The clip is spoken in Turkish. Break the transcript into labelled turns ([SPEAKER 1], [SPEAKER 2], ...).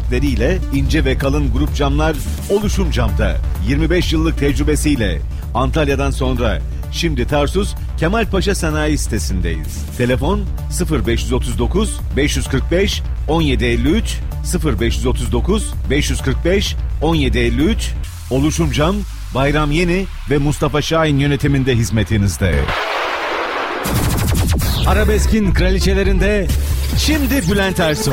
[SPEAKER 1] özellikleriyle ince ve kalın grup camlar Oluşum Cam'da. 25 yıllık tecrübesiyle Antalya'dan sonra şimdi Tarsus Kemalpaşa Sanayi sitesindeyiz. Telefon 0539 545 1753 0539 545 1753. Oluşum Cam, Bayram Yeni ve Mustafa Şahin yönetiminde hizmetinizde. Arabeskin kraliçelerinde şimdi Bülent Ersoy.